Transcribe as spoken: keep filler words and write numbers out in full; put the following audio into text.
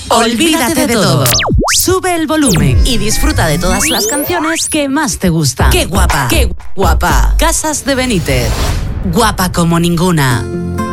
Olvídate de todo. Sube el volumen y disfruta de todas las canciones que más te gustan. ¡Qué guapa! ¡Qué guapa! Casas de Benítez. Guapa como ninguna.